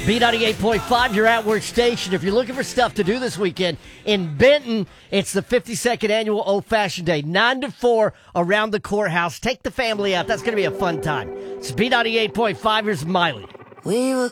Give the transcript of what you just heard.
B98.5, your at-work station. If you're looking for stuff to do this weekend, in Benton, it's the 52nd Annual Old-Fashioned Day, 9 to 4 around the courthouse. Take the family out. That's going to be a fun time. It's B98.5. Here's Miley. We were